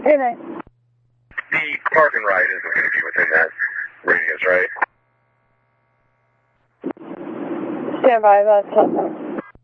Hey, Night. The park and ride isn't going to be within that radius, right? Stand by, that's